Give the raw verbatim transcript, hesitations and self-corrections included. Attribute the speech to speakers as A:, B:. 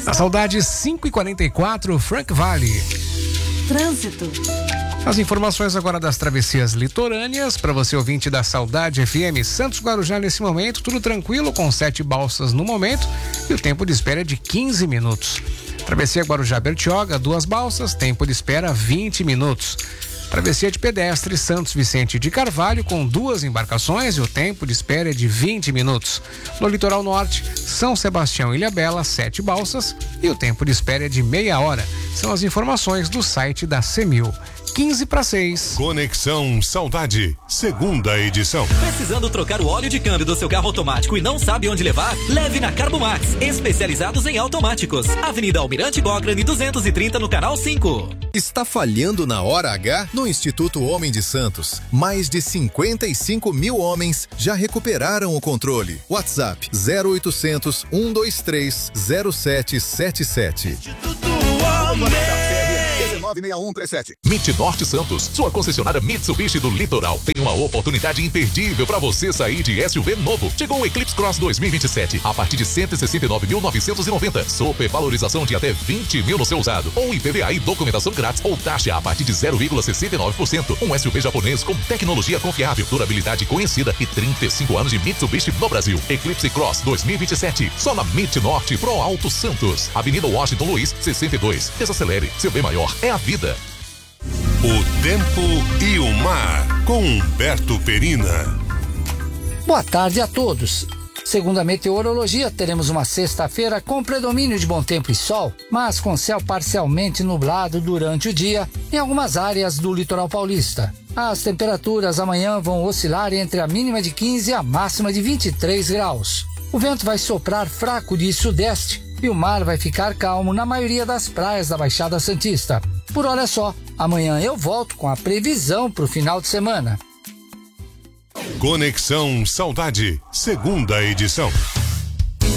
A: Na Saudade cinco e quarenta e quatro, Frank Valley.
B: Trânsito.
A: As informações agora das travessias litorâneas, para você ouvinte da Saudade F M, Santos Guarujá nesse momento, tudo tranquilo, com sete balsas no momento e o tempo de espera é de quinze minutos. Travessia Guarujá Bertioga, duas balsas, tempo de espera vinte minutos. Travessia de pedestre Santos Vicente de Carvalho, com duas embarcações e o tempo de espera é de vinte minutos. No litoral norte, São Sebastião e Ilhabela, sete balsas e o tempo de espera é de meia hora. São as informações do site da CEMIL. quinze para seis.
C: Conexão Saudade, segunda edição.
D: Precisando trocar o óleo de câmbio do seu carro automático e não sabe onde levar? Leve na Carbomax, especializados em automáticos. Avenida Almirante Gocrane duzentos e trinta no canal cinco.
E: Está falhando na hora H? No Instituto Homem de Santos, mais de cinquenta e cinco mil homens já recuperaram o controle. WhatsApp zero oitocentos, um dois três, zero sete sete sete.
F: Instituto Homem.
G: nove seis um três sete.
H: Mit Norte Santos, sua concessionária Mitsubishi do Litoral. Tem uma oportunidade imperdível para você sair de S U V novo. Chegou o Eclipse Cross dois mil e vinte e sete a partir de cento e sessenta e nove mil novecentos e noventa. Supervalorização de até vinte mil no seu usado. Ou I P V A e documentação grátis ou taxa a partir de zero vírgula sessenta e nove por cento. Um S U V japonês com tecnologia confiável, durabilidade conhecida e trinta e cinco anos de Mitsubishi no Brasil. Eclipse Cross dois mil e vinte e sete, só na Mit Norte Pro Alto Santos. Avenida Washington Luiz, sessenta e dois. Desacelere, seu bem maior é a vida.
C: O tempo e o mar, com Humberto Perina.
I: Boa tarde a todos. Segundo a meteorologia, teremos uma sexta-feira com predomínio de bom tempo e sol, mas com céu parcialmente nublado durante o dia em algumas áreas do litoral paulista. As temperaturas amanhã vão oscilar entre a mínima de quinze e a máxima de vinte e três graus. O vento vai soprar fraco de sudeste e o mar vai ficar calmo na maioria das praias da Baixada Santista. Por hora é só, amanhã eu volto com a previsão para o final de semana.
C: Conexão Saudade, segunda edição.